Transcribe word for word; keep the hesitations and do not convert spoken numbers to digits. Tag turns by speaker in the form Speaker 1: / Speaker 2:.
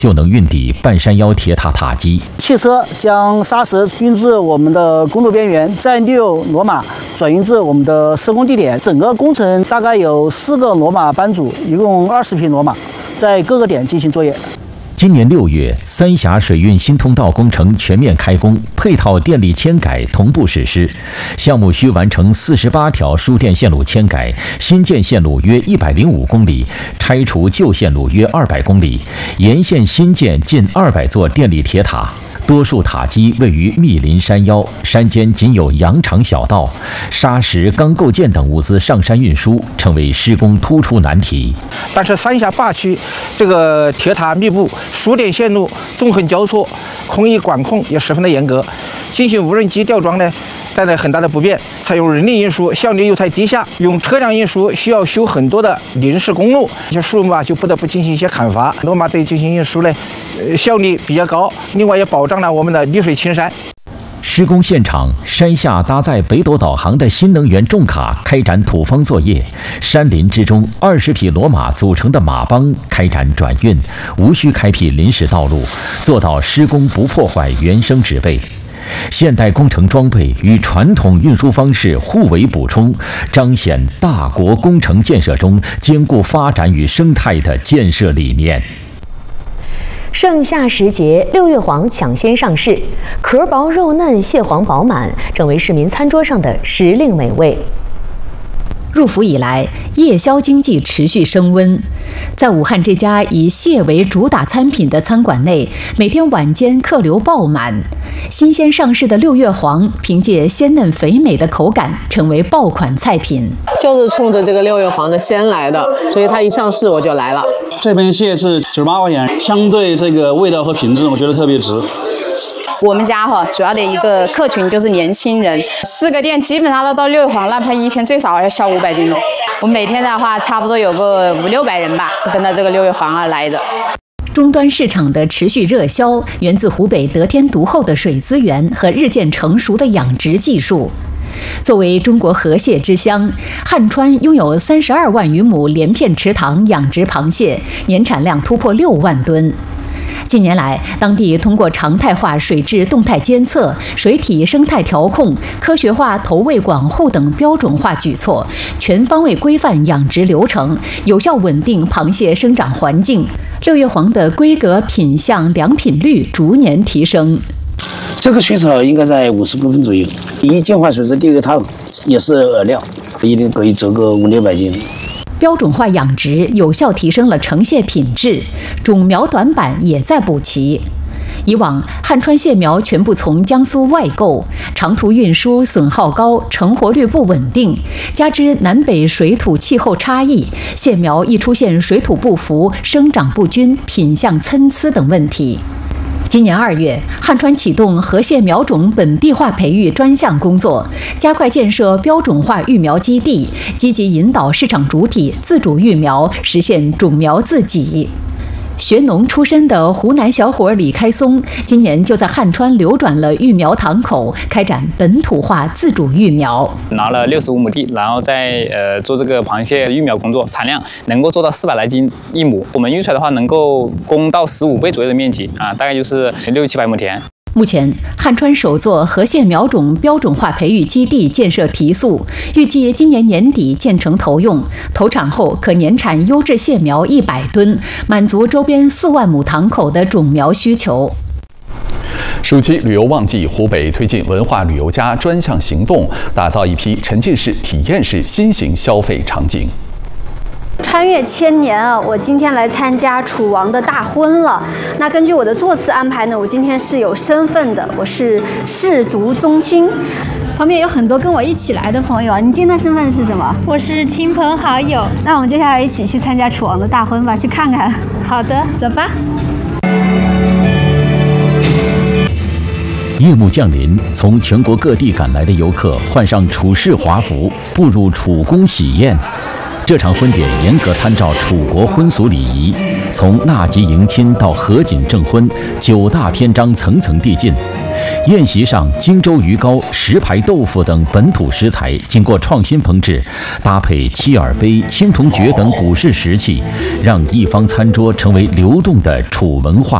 Speaker 1: 就能运抵半山腰铁塔塔基。
Speaker 2: 汽车将砂石运至我们的公路边缘，再六骡马转运至我们的施工地点。整个工程大概有四个骡马班组，一共二十匹骡马，在各个点进行作业。
Speaker 1: 今年六月，三峡水运新通道工程全面开工，配套电力迁改同步实施。项目需完成四十八条输电线路迁改，新建线路约一百零五公里，拆除旧线路约二百公里，沿线新建近二百座电力铁塔。多数塔基位于密林山腰，山间仅有羊肠小道，砂石、钢构件等物资上山运输成为施工突出难题。
Speaker 3: 但是三峡坝区这个铁塔密布，输电线路纵横交错，空域管控也十分的严格。进行无人机吊装呢，带来很大的不便。采用人力运输，效率又太低下；用车辆运输，需要修很多的临时公路，一些树木啊就不得不进行一些砍伐。骡马对进行运输呢，呃，效率比较高，另外也保障了我们的绿水青山。
Speaker 1: 施工现场，山下搭载北斗导航的新能源重卡开展土方作业，山林之中，二十匹骡马组成的马帮开展转运，无需开辟临时道路，做到施工不破坏原生植被。现代工程装备与传统运输方式互为补充，彰显大国工程建设中兼顾发展与生态的建设理念。
Speaker 4: 盛夏时节，六月黄抢先上市，壳薄肉嫩，蟹黄饱满，成为市民餐桌上的时令美味。
Speaker 5: 入伏以来，夜宵经济持续升温。在武汉这家以蟹为主打餐品的餐馆内，每天晚间客流爆满。新鲜上市的六月黄，凭借鲜嫩肥美的口感，成为爆款菜品。
Speaker 6: 就是冲着这个六月黄的鲜来的，所以它一上市我就来了。
Speaker 7: 这盆蟹是九十八块钱，相对这个味道和品质，我觉得特别值。
Speaker 8: 我们家哈主要的一个客群就是年轻人，四个店基本上都到六月黄那盆一天最少要销五百斤了。我每天的话差不多有个五六百人吧，是跟着这个六月黄而来的。
Speaker 5: 终端市场的持续热销，源自湖北得天独厚的水资源和日渐成熟的养殖技术。作为中国河蟹之乡，汉川拥有三十二万余亩连片池塘养殖螃蟹，年产量突破六万吨。近年来，当地通过常态化水质动态监测、水体生态调控、科学化投喂管护等标准化举措，全方位规范养殖流程，有效稳定螃蟹生长环境。六月黄的规格、品相、良品率逐年提升。
Speaker 9: 这个水草应该在五十公分左右，一净化水质，第二个它也是饵料，一定可以折个五六百斤。
Speaker 5: 标准化养殖有效提升了成蟹品质，种苗短板也在补齐。以往汉川蟹苗全部从江苏外购，长途运输损耗高，成活率不稳定，加之南北水土气候差异，蟹苗易出现水土不服、生长不均、品相参差等问题。今年二月，汉川启动河蟹苗种本地化培育专项工作，加快建设标准化育苗基地，积极引导市场主体自主育苗，实现种苗自给。学农出身的湖南小伙李开松，今年就在汉川流转了育苗堂口，开展本土化自主育苗。
Speaker 10: 拿了六十五亩地，然后再呃做这个螃蟹育苗工作，产量能够做到四百来斤一亩。我们育出来的话，能够供到十五倍左右的面积啊，大概就是六七百亩田。
Speaker 5: 目前，汉川首座河蟹苗种标准化培育基地建设提速，预计今年年底建成投用。投产后可年产优质蟹苗一百吨，满足周边四万亩塘口的种苗需求。
Speaker 11: 暑期旅游旺季，湖北推进文化旅游加专项行动，打造一批沉浸式、体验式新型消费场景。
Speaker 12: 穿越千年啊！我今天来参加楚王的大婚了。那根据我的座次安排呢，我今天是有身份的，我是氏族宗亲。旁边有很多跟我一起来的朋友啊，你今天的身份是什么？
Speaker 13: 我是亲朋好友。
Speaker 12: 那我们接下来一起去参加楚王的大婚吧，去看看。
Speaker 13: 好的，
Speaker 12: 走吧。
Speaker 1: 夜幕降临，从全国各地赶来的游客换上楚氏华服，步入楚宫喜宴。 这场婚典严格参照楚国婚俗礼仪，从纳吉迎亲到合卺证婚，九大篇章层层递进。宴席上，荆州鱼糕、石牌豆腐等本土食材经过创新烹制，搭配七耳杯、青铜爵等古式食器，让一方餐桌成为流动的楚文化